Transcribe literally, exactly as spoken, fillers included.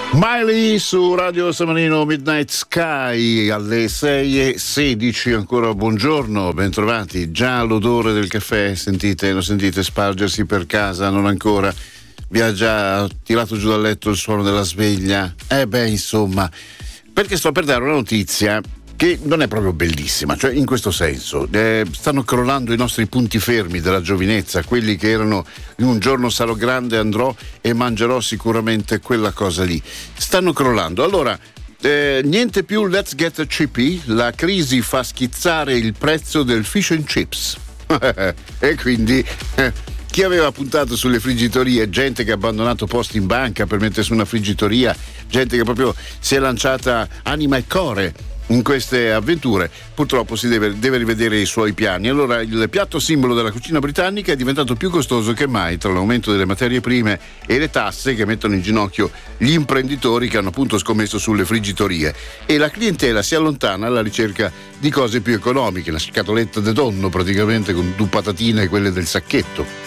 Miley su Radio San Marino Midnight Sky alle sei e sedici. Ancora buongiorno, bentrovati. Già l'odore del caffè, sentite, lo sentite spargersi per casa? Non ancora? Vi ha già tirato giù dal letto il suono della sveglia? Eh beh, insomma, perché sto per dare una notizia che non è proprio bellissima, cioè in questo senso eh, stanno crollando i nostri punti fermi della giovinezza, quelli che erano un giorno sarò grande, andrò e mangerò sicuramente quella cosa lì, stanno crollando. Allora eh, niente più let's get cheapy, la crisi fa schizzare il prezzo del fish and chips e quindi eh, chi aveva puntato sulle friggitorie, gente che ha abbandonato posti in banca per mettersi una friggitoria, gente che proprio si è lanciata anima e core in queste avventure, purtroppo si deve, deve rivedere i suoi piani. Allora il piatto simbolo della cucina britannica è diventato più costoso che mai tra l'aumento delle materie prime e le tasse che mettono in ginocchio gli imprenditori che hanno appunto scommesso sulle friggitorie, e la clientela si allontana alla ricerca di cose più economiche, la scatoletta de tonno praticamente con due patatine, quelle del sacchetto.